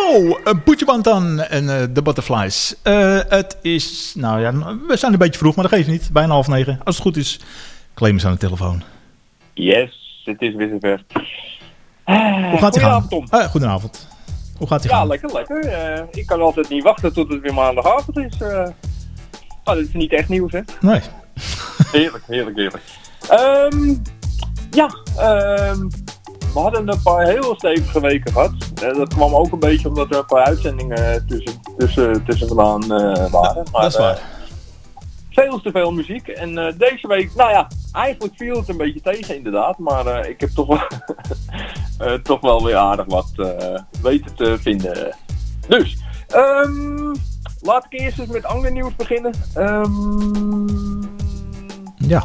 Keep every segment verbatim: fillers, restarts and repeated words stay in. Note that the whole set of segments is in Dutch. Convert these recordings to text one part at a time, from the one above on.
Zo, uh, Boetje Bantan en uh, de Butterflies. Uh, het is, nou ja, we zijn een beetje vroeg, maar dat geeft niet. Bijna half negen. Als het goed is, Clemens aan de telefoon. Yes, het is weer zover. Hoe gaat het gaan? Tom. Uh, goedenavond. Hoe gaat het ja, gaan? Ja, lekker, lekker. Uh, ik kan altijd niet wachten tot het weer maandagavond is. Uh, oh, dit is niet echt nieuws, hè? Nee. Heerlijk, heerlijk, heerlijk. Um, ja, um, we hadden een paar heel stevige weken gehad. Uh, dat kwam ook een beetje omdat er een paar uitzendingen tussen, tussen, tussen vandaan uh, waren. Maar, dat is waar. Uh, veel te veel muziek. En uh, deze week, nou ja, eigenlijk viel het een beetje tegen inderdaad. Maar uh, ik heb toch wel, uh, toch wel weer aardig wat uh, weten te vinden. Dus, um, laat ik eerst eens met ander nieuws beginnen. Um, ja.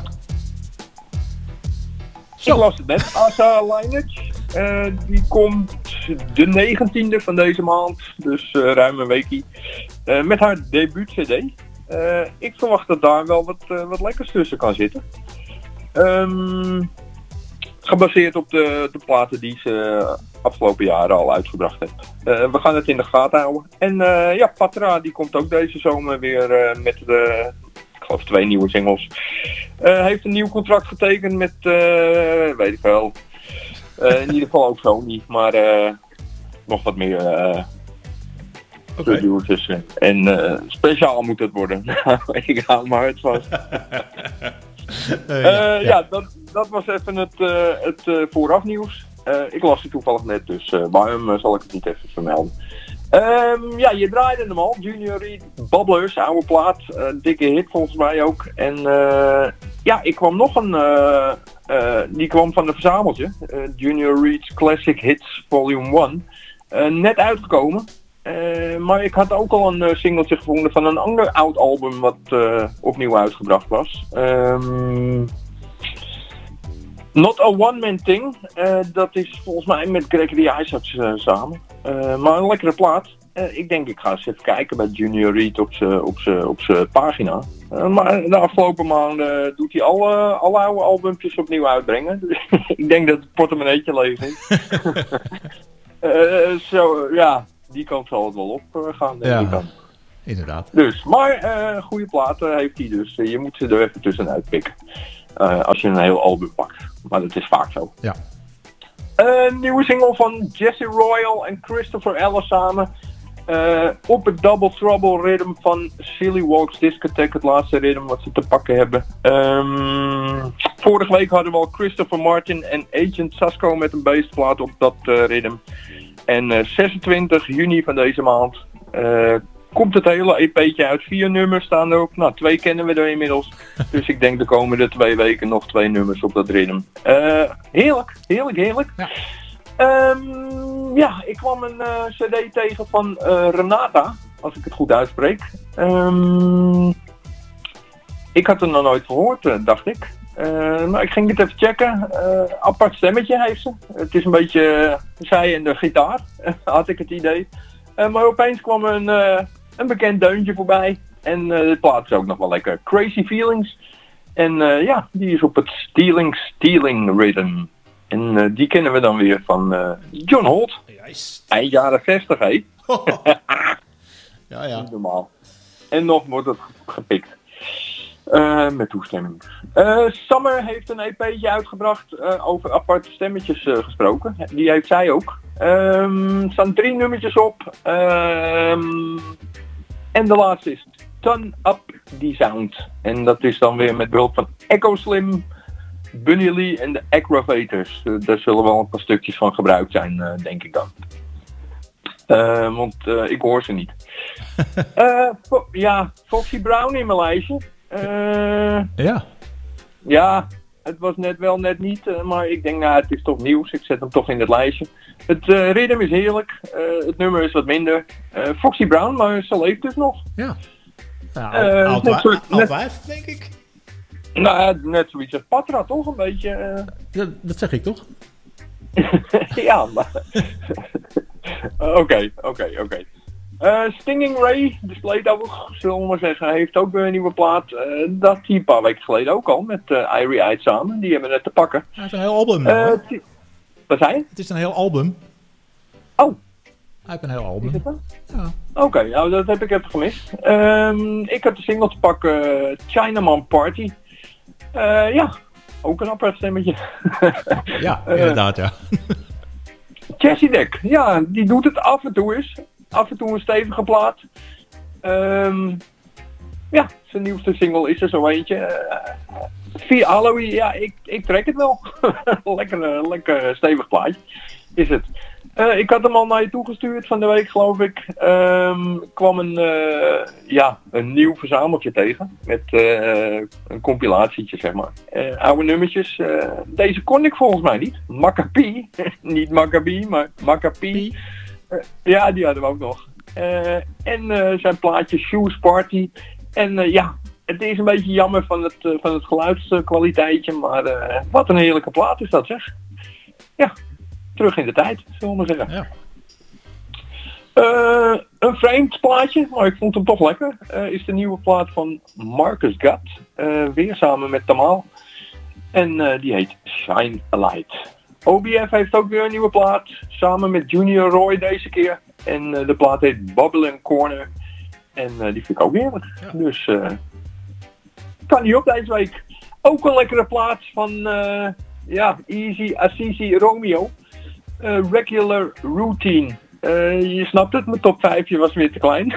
Ik las het net, Asa Lineage. Uh, die komt de negentiende van deze maand, dus uh, ruim een weekie, uh, met haar debuut-cd. Uh, ik verwacht dat daar wel wat, uh, wat lekkers tussen kan zitten. Um, gebaseerd op de, de platen die ze uh, afgelopen jaren al uitgebracht heeft. Uh, we gaan het in de gaten houden. En uh, ja, Patra die komt ook deze zomer weer uh, met de... Ik geloof twee nieuwe singles. Uh, heeft een nieuw contract getekend met, uh, weet ik wel. Uh, in ieder geval ook Sony, maar uh, nog wat meer uh, okay. tussen. En uh, speciaal moet het worden. Ik haal maar het vast. uh, ja, ja dat, dat was even het, uh, het uh, vooraf nieuws. Uh, ik las het toevallig net, dus uh, waarom uh, zal ik het niet even vermelden. Um, ja, je draaide hem al. Junior Reid, Bubblers, oude plaat. Uh, dikke hit volgens mij ook. En uh, ja, ik kwam nog een... Uh, uh, die kwam van de verzameltje. Uh, Junior Reid's Classic Hits Volume één. Uh, net uitgekomen. Uh, maar ik had ook al een uh, singeltje gevonden van een ander oud album wat uh, opnieuw uitgebracht was. Um, Not a one-man thing. Uh, dat is volgens mij met Gregory Isaacs uh, samen. Uh, maar een lekkere plaat. Uh, ik denk ik ga eens even kijken bij Junior Reid op zijn op op pagina. Uh, maar de afgelopen maanden uh, doet hij alle, alle oude albumpjes opnieuw uitbrengen. Dus ik denk dat het portemonneetje leeg is. uh, so, ja, die kant zal het wel op uh, gaan. Denk ja, ik dan. Inderdaad. Dus, maar uh, goede platen heeft hij dus. Uh, je moet ze er even tussenuit pikken. Uh, als je een heel album pakt. Maar dat is vaak zo. Ja. Een uh, nieuwe single van Jesse Royal en Christopher Ellis samen. Uh, op het Double Trouble ritme van Silly Walks Discotheque. Het laatste ritme wat ze te pakken hebben. Um, vorige week hadden we al Christopher Martin en Agent Sasco met een bassplaat op dat uh, ritme. En uh, zesentwintig juni van deze maand uh, komt het hele E P'tje uit. Vier nummers staan er ook. Nou, twee kennen we er inmiddels. Dus ik denk de komende twee weken nog twee nummers op dat ritme. Uh, heerlijk, heerlijk, heerlijk. Ja. Um, ja, ik kwam een uh, cd tegen van uh, Renata, als ik het goed uitspreek. Um, ik had er nog nooit gehoord, uh, dacht ik. Uh, maar ik ging dit even checken. Uh, apart stemmetje heeft ze. Het is een beetje uh, zij en de gitaar, had ik het idee. Uh, maar opeens kwam een, uh, een bekend deuntje voorbij. En uh, de plaat is ook nog wel lekker. Crazy Feelings. En uh, ja, die is op het Stealing Stealing Rhythm. En uh, die kennen we dan weer van uh, John Holt. Juist. Eind jaren zestig, hé. ja, ja. Niet normaal. En nog wordt het gepikt. Uh, met toestemming. Uh, Summer heeft een E P'tje uitgebracht uh, over aparte stemmetjes uh, gesproken. Die heeft zij ook. Um, er staan drie nummertjes op. Um, en de laatste is Turn Up the Sound. En dat is dan weer met behulp van Echo Slim, Bunny Lee en de Aggravators. Uh, daar zullen wel een paar stukjes van gebruikt zijn, uh, denk ik dan. Uh, want uh, ik hoor ze niet. uh, Fo- ja, Foxy Brown in mijn lijstje. Uh, ja. Ja, het was net wel, net niet. Uh, maar ik denk, nou, het is toch nieuws. Ik zet hem toch in het lijstje. Het uh, ritme is heerlijk. Uh, het nummer is wat minder. Uh, Foxy Brown, maar ze leeft dus nog. Ja. Nou, uh, oud, net zo, oud net, wijf, denk ik. Nou, net zoiets als Patra, toch? Een beetje... Uh... Ja, dat zeg ik toch? ja, maar... Oké, oké, oké. Stinging Ray, de Sleetoog, zullen we maar zeggen, heeft ook weer een nieuwe plaat. Uh, dat die een paar weken geleden ook al, met uh, Irie uit samen. Die hebben we net te pakken. Ja, het is een heel album. Nou, uh, t- Wat zei je? Het is een heel album. Oh. Hij heeft een heel album. Is het dat? Ja. Oké, okay, nou, dat heb ik even gemist. Um, ik heb de single te pakken uh, Chinaman Party. Uh, ja, ook een apart stemmetje. Ja, inderdaad, ja. Jessie Deck, ja, die doet het af en toe eens. Af en toe een stevige plaat. Um, ja, zijn nieuwste single is er zo eentje. Uh, Via Halloween, ja, ik, ik trek het wel. lekker, uh, lekker stevig plaatje is het. Uh, ik had hem al naar je toegestuurd van de week, geloof ik. Um, kwam een, uh, ja, een nieuw verzameltje tegen. Met uh, een compilatietje, zeg maar. Uh, oude nummertjes. Uh, deze kon ik volgens mij niet. Maccabee. niet Maccabee, maar Maccabee. Uh, ja, die hadden we ook nog. Uh, en uh, zijn plaatje Shoes Party. En uh, ja, het is een beetje jammer van het, uh, van het geluidskwaliteitje. Maar uh, wat een heerlijke plaat is dat, zeg. Ja. Terug in de tijd, zullen we maar zeggen. Ja. Uh, een vreemd plaatje, maar ik vond hem toch lekker. Uh, is de nieuwe plaat van Marcus Gatt. Uh, weer samen met Tamal. En uh, die heet Shine a Light. O B F heeft ook weer een nieuwe plaat. Samen met Junior Roy deze keer. En uh, de plaat heet Bubbling Corner. En uh, die vind ik ook heerlijk. Ja. Dus uh, kan niet op deze week. Ook een lekkere plaat van uh, ja, Easy Assisi Romeo. Uh, regular Routine. Uh, je snapt het, mijn top vijf was weer te klein.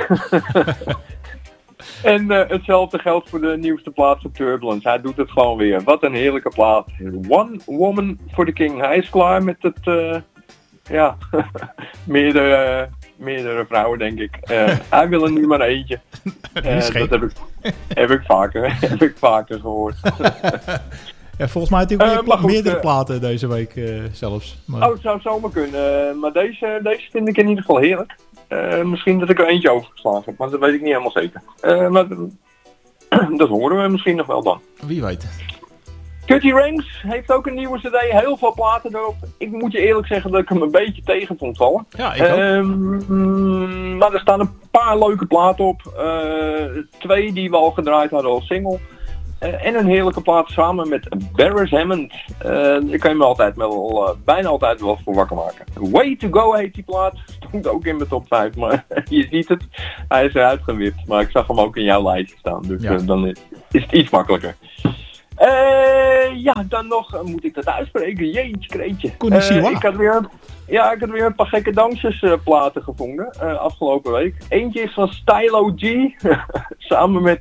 en uh, hetzelfde geldt voor de nieuwste plaat van Turbulence. Hij doet het gewoon weer. Wat een heerlijke plaat. One Woman for the King. Hij is klaar met het... Uh, ja, meerdere, uh, meerdere vrouwen denk ik. Uh, hij wil er nu maar eentje. Uh, dat heb ik, heb ik vaker, heb ik vaker gehoord. Ja, volgens mij had hij ook uh, pla- goed, meerdere uh, platen deze week uh, zelfs. Maar... Oh, het zou zomaar kunnen. Uh, maar deze, deze vind ik in ieder geval heerlijk. Uh, misschien dat ik er eentje overgeslagen heb, maar dat weet ik niet helemaal zeker. Uh, maar dat horen we misschien nog wel dan. Wie weet. Cutty Ranks heeft ook een nieuwe cd, heel veel platen erop. Ik moet je eerlijk zeggen dat ik hem een beetje tegen vond vallen. Ja, ik ook. Um, maar er staan een paar leuke platen op. Uh, twee die we al gedraaid hadden als single. Uh, en een heerlijke plaat samen met Beres Hammond. Uh, daar kan je me altijd wel, uh, bijna altijd wel voor wakker maken. Way to Go heet die plaat. Stond ook in mijn top vijf, maar je ziet het. Hij is eruit gewipt, maar ik zag hem ook in jouw lijstje staan. Dus ja. uh, dan is, is het iets makkelijker. Uh, ja, dan nog, uh, moet ik dat uitspreken? Jeetje, kreetje. Uh, ik had weer, ja, ik had weer een paar gekke dansjesplaten uh, gevonden uh, afgelopen week. Eentje is van Stylo G, samen met